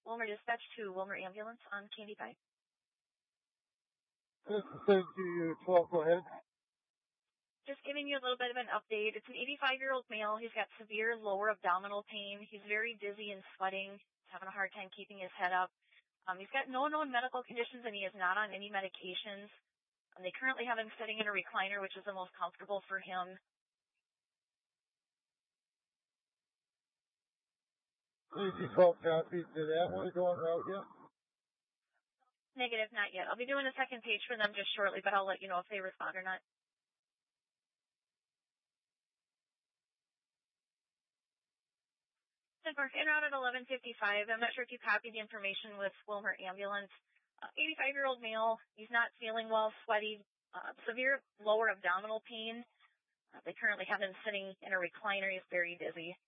Wilmer Dispatch to Wilmer Ambulance on Candy Pie. This is same to you, 12, go ahead. Just giving you a little bit of an update. It's an 85-year-old male. He's got severe lower abdominal pain. He's very dizzy and sweating. He's having a hard time keeping his head up. He's got no known medical conditions, and he is not on any medications. They currently have him sitting in a recliner, which is the most comfortable for him. Easy 12 copy. Did that one go en route yet? Negative, not yet. I'll be doing a second page for them just shortly, but I'll let you know if they respond or not. We're en route at 11:55. I'm not sure if you copied the information with Wilmer Ambulance. 85-year-old male. He's not feeling well, sweaty, severe lower abdominal pain. They currently have him sitting in a recliner. He's very dizzy.